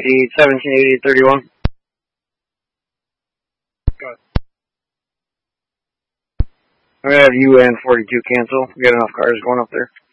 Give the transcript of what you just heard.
1780-31. Go ahead. I'm going to have UN 42 cancel. We got enough cars going up there.